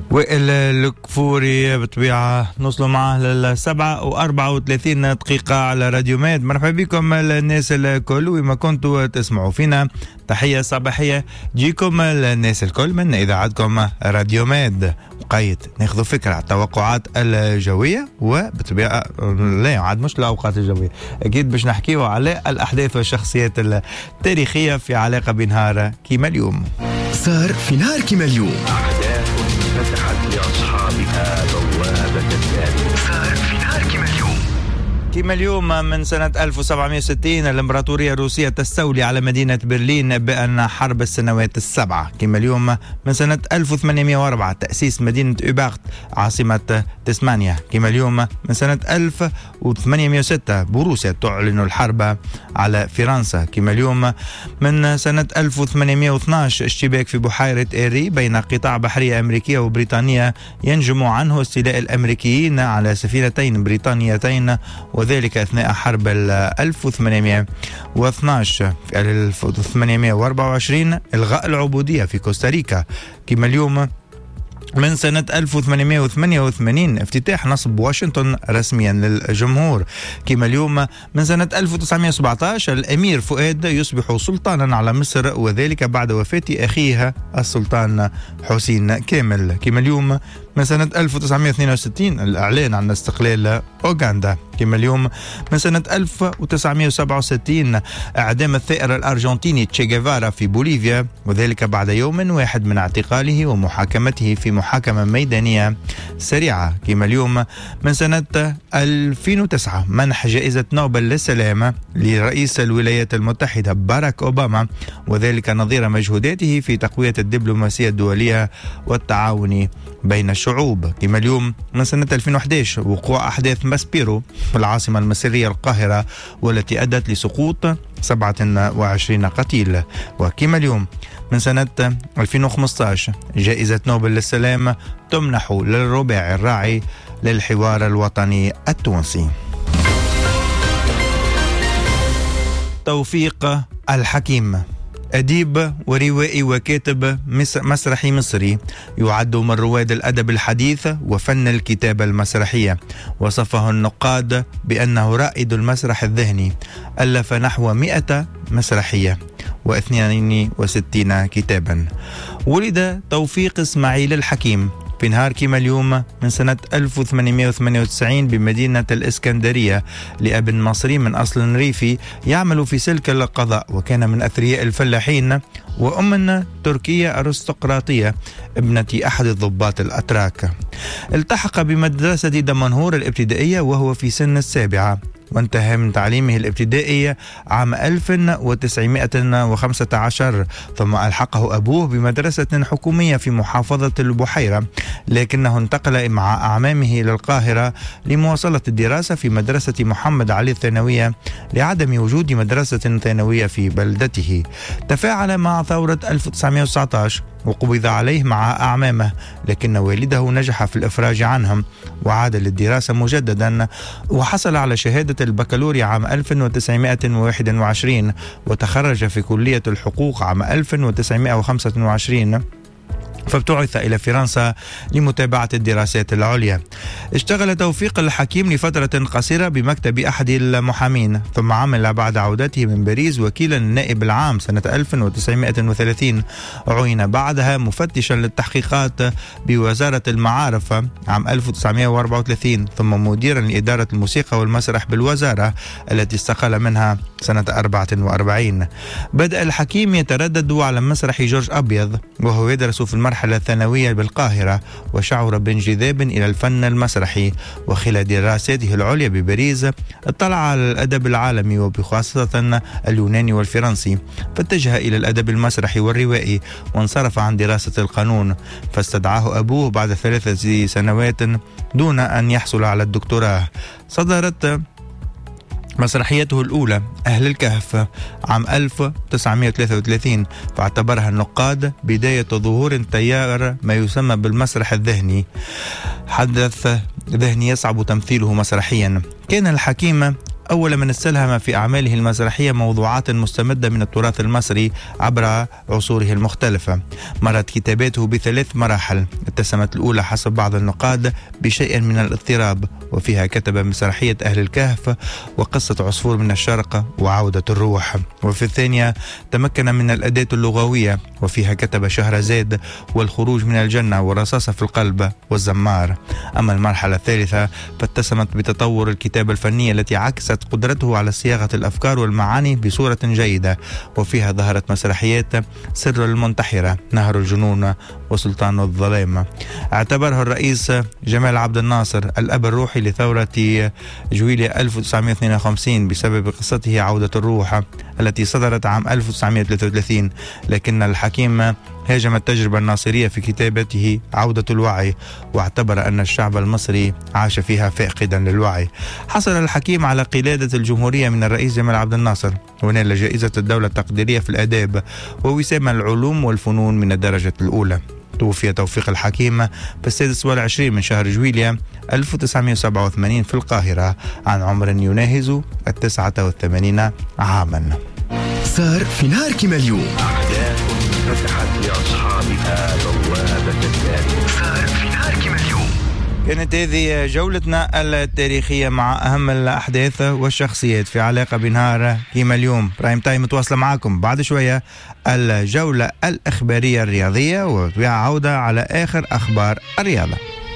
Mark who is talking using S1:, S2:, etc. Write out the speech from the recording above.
S1: وائل الكفوري بطبيعة نوصلوا معاه ل7:34 على راديو ماد. مرحبا بكم الناس الكل وما كنتوا تسمعوا فينا. تحية صباحية جيكم الناس الكل من إذاعتكم راديو ماد. وقيت ناخذوا فكرة على التوقعات الجوية، وبطبيعة لا عاد مش الأوقات الجوية، أكيد باش نحكيوا على الأحداث والشخصيات التاريخية في علاقة بنهار كيما اليوم.
S2: صار في نهار كيما اليوم
S3: أحداث فتحت لأصحابها بوابة التاريخ.
S2: صار في نهار كيما اليوم.
S1: كما اليوم من سنة 1760 الإمبراطورية الروسية تستولي على مدينة برلين بأن حرب السنوات السبعة. كما اليوم من سنة 1804 تأسيس مدينة أوباخت عاصمة تسمانيا. كما اليوم من سنة 1806 بوروسيا تعلن الحرب على فرنسا. كما اليوم من سنة 1812 اشتباك في بحيرة إيري بين قطاع بحرية أمريكية وبريطانية ينجم عنه استيلاء الأمريكيين على سفينتين بريطانيتين، وذلك أثناء حرب 1812. في 1824 إلغاء العبودية في كوستاريكا. كما اليوم من سنة 1888 افتتاح نصب واشنطن رسميا للجمهور. كما اليوم من سنة 1917 الأمير فؤاد يصبح سلطانا على مصر، وذلك بعد وفاة أخيه السلطان حسين كامل. كما اليوم من سنة 1962 الإعلان عن استقلال أوغندا. كما اليوم من سنة 1967 إعدام الثائر الأرجنتيني تشي جيفارا في بوليفيا، وذلك بعد يوم واحد من اعتقاله ومحاكمته في محاكمة ميدانية سريعة. كما اليوم من سنة 2009 منح جائزة نوبل للسلام لرئيس الولايات المتحدة باراك أوباما، وذلك نظير مجهوداته في تقوية الدبلوماسية الدولية والتعاون بين الشعوب. كما اليوم من سنة 2011 وقوع أحداث ماسبيرو في العاصمة المصرية القاهرة، والتي أدت لسقوط 27 قتيل. وكما اليوم من سنة 2015 جائزة نوبل للسلام تمنح للرباعي الراعي للحوار الوطني التونسي. توفيق الحكيم أديب وروائي وكاتب مسرحي مصري، يعد من رواد الأدب الحديث وفن الكتابة المسرحية. وصفه النقاد بأنه رائد المسرح الذهني. ألف نحو 100 مسرحية و62 كتابا. ولد توفيق إسماعيل الحكيم في نهار كيما اليوم من سنة 1898 بمدينة الإسكندرية لأب مصري من أصل ريفي يعمل في سلك القضاء، وكان من أثرياء الفلاحين، وأم تركية أرستقراطية ابنة أحد الضباط الأتراك. التحق بمدرسة دمنهور الابتدائية وهو في سن 7، وانتهى من تعليمه الابتدائي عام 1915، ثم ألحقه أبوه بمدرسة حكومية في محافظة البحيرة، لكنه انتقل مع أعمامه إلى القاهرة لمواصلة الدراسة في مدرسة محمد علي الثانوية لعدم وجود مدرسة ثانوية في بلدته. تفاعل مع ثورة 1919 وقبض عليه مع أعمامه، لكن والده نجح في الإفراج عنهم وعاد للدراسة مجددا، وحصل على شهادة البكالوريا عام 1921، وتخرج في كلية الحقوق عام 1925، فابتعث إلى فرنسا لمتابعة الدراسات العليا. اشتغل توفيق الحكيم لفترة قصيرة بمكتب أحد المحامين، ثم عمل بعد عودته من باريس وكيلا النائب العام سنة 1930. عين بعدها مفتشا للتحقيقات بوزارة المعارف عام 1934، ثم مديرا لإدارة الموسيقى والمسرح بالوزارة التي استقال منها سنة 44. بدأ الحكيم يتردد على مسرح جورج أبيض وهو يدرس في المرحلة الثانوية بالقاهرة، وشعر بانجذاب إلى الفن المسرحي. وخلال دراساته العليا بباريس اطلع على الأدب العالمي وبخاصة اليوناني والفرنسي، فاتجه إلى الأدب المسرحي والروائي وانصرف عن دراسة القانون، فاستدعاه أبوه بعد 3 سنوات دون أن يحصل على الدكتوراه. صدرت مسرحيته الأولى أهل الكهف عام 1933، فاعتبرها النقاد بداية ظهور تيار ما يسمى بالمسرح الذهني، حدث ذهني يصعب تمثيله مسرحيا. كان الحكيم أول من استلهم في أعماله المسرحية موضوعات مستمدة من التراث المصري عبر عصوره المختلفة. مرت كتاباته بثلاث مراحل، اتسمت الأولى حسب بعض النقاد بشيء من الاضطراب، وفيها كتب مسرحية أهل الكهف وقصة عصفور من الشرق وعودة الروح. وفي الثانية تمكن من الأداة اللغوية، وفيها كتب شهرزاد والخروج من الجنة والرصاصة في القلب والزمار. أما المرحلة الثالثة فاتسمت بتطور الكتابة الفنية التي عكست قدرته على صياغة الأفكار والمعاني بصورة جيدة، وفيها ظهرت مسرحيات سر المنتحرة، نهر الجنون، وسلطان الظلام. اعتبره الرئيس جمال عبد الناصر الأب الروحي لثورة جويلية 1952 بسبب قصته عودة الروح التي صدرت عام 1933، لكن الحكيم هاجم التجربة الناصرية في كتابته عودة الوعي، واعتبر أن الشعب المصري عاش فيها فاقدا للوعي. حصل الحكيم على قلادة الجمهورية من الرئيس جمال عبد الناصر، ونال جائزة الدولة التقديرية في الآداب ووسام العلوم والفنون من الدرجة الأولى. توفي توفيق الحكيم في 26 من شهر جويلية 1987 في القاهرة عن عمر يناهز 89 عاما.
S2: صار في نهار كما اليوم.
S3: أحداث فتحت لأصحابها بوابة التاريخ.
S2: صار في نهار كما اليوم.
S1: كانت هذه جولتنا التاريخية مع أهم الأحداث والشخصيات في علاقة بنهار كيما اليوم. برايم تايم متواصلة معكم بعد شوية الجولة الإخبارية الرياضية، وبعودة على آخر أخبار الرياضة.